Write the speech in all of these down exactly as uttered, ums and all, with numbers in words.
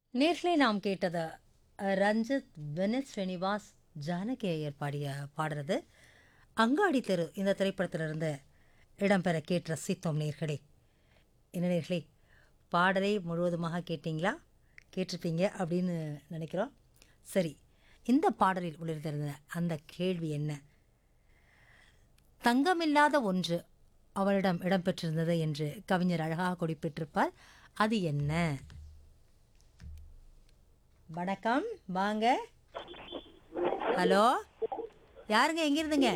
நேர்களே நாம் கேட்டது அஹ், ரஞ்சித் வினித் ஸ்ரீனிவாஸ் ஜானகி ஐயர் பாடிய பாடுறது அங்காடி தெரு இந்த திரைப்படத்திலிருந்து இடம்பெற கேட்டு ரசித்தோம் நேர்களே. என்ன நேர்களே, பாடலை முழுவதுமாக கேட்டீங்களா? கேட்டிருப்பீங்க அப்படின்னு நினைக்கிறோம். சரி, இந்த பாடலில் உள்ளிருந்த அந்த கேள்வி என்ன? தங்கமில்லாத ஒன்று அவளிடம் இடம்பெற்றிருந்தது என்று கவிஞர் அழகாக குறிப்பிட்டிருப்பார். அது என்ன? வணக்கம், வாங்க. ஹலோ, யாருங்க, எங்கிருந்துங்க?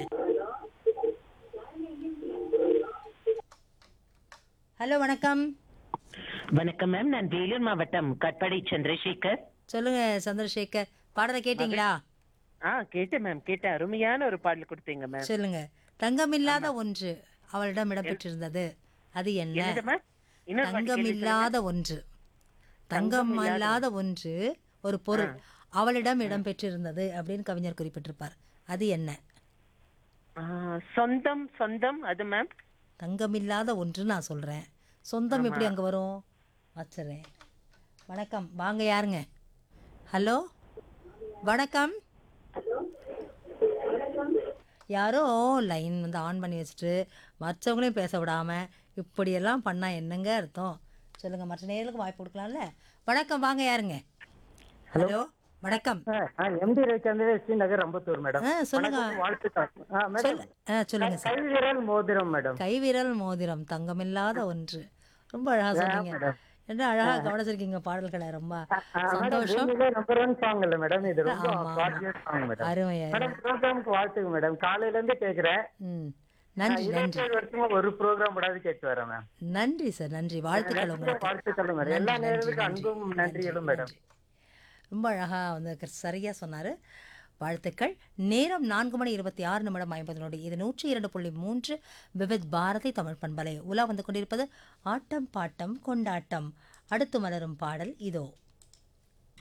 ஹலோ, வணக்கம். வணக்கம் மேம், நான் வேலூர் மாவட்டம் கட்படை சந்திரசேகர். சொல்லுங்க சந்திரசேகர், பாடலை கேட்டீங்களா? ஆ கேட்டேன் மேம், கேட்டேன். அருமையான ஒரு பாடல் கொடுத்தீங்க மேம். சொல்லுங்க. தங்கமில்லாத ஒன்று அவளிடம் இடம்பெற்றிருந்தது, அது என்ன? என்னது மேம்? இன்னொரு பாட்டு கேள்வி சொல்லுங்க. தங்கமில்லாத ஒன்று, தங்கம் தங்கம் இல்லாத இல்லாத ஒன்று, ஒரு பொருள் அவளிடம் இடம்பெற்றிருந்தது அப்படின்னு கவிஞர் குறிப்பிட்டிருப்பார். அது என்ன? ஆ, சொந்தம் சொந்தம் அது மேம். தங்கமில்லாத ஒன்று நான் சொல்றேன், சொந்தம் எப்படி அங்க வரும்? வச்சுறேன். வணக்கம், வாங்க, யாருங்க? ஹலோ, வணக்கம். யாரோ லைன் வந்து ஆன் பண்ணி வச்சுட்டு மற்றவங்களையும் பேச விடாம இப்படியெல்லாம் பண்ணா என்னங்க அர்த்தம்? சொல்லுங்க, மற்ற நேர்களுக்கு வாய்ப்பு கொடுக்கலாம்ல. வணக்கம், வாங்க, யாருங்க? ஹலோ, வணக்கம். Empty Ravichandra Srinagar Ambattur madam. ஆ சொல்லுங்க. வணக்கம், வாழ்த்துக்கள். ஆ, மேடம், சொல்லு ஆ சொல்லுங்க சார். கைவிரல் மோதிரம் மேடம். கைவிரல் மோதிரம், தங்கமில்லாத ஒன்று. ரொம்ப அழகா சொன்னீங்க. மேடம். என்ன அழகா கவனிச்சிருக்கீங்க பாடல்களை. ரொம்ப ஆ, மேடம், சந்தோஷம். பூமியிலே நம்பர் ஒன் சாங் இல்ல மேடம், இது ரொம்ப ஆமா, ஆமா. gorgeous song madam. அருமை, மேடம், அருமை. ப்ரோக்ராமுக்கு வாழ்த்துங்க மேடம். காலையில இருந்து கேக்குறேன். ம், நன்றி, நன்றி, இருபத்தேழு வருஷமா ஒரு ப்ரோக்ராம் விடாது கேட்டு வரேன் மேம். நன்றி சார், நன்றி. வாழ்த்துக்கள் உங்களுக்கு. வாழ்த்துக்கள் மேடம். எல்லா நன்றி, நேரத்துக்கும் நன்றி, அன்பும் நன்றிகளும் மேடம். நன்றி. ரொம்ப அழகா வந்து சரியா சொன்னாரு. வாழ்த்துக்கள். நேரம் நான்கு மணி இருபத்தி ஆறு நிமிடம் ஐம்பது நொடி. இது நூற்றி இரண்டு புள்ளி மூன்று விவித் பாரதி தமிழ் பண்பலை. உலா வந்து கொண்டிருப்பது ஆட்டம் பாட்டம் கொண்டாட்டம். அடுத்து மலரும் பாடல் இதோ.